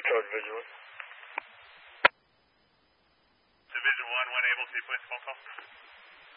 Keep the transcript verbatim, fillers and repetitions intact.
Code Vigilant. Division one, when able to, please phone call.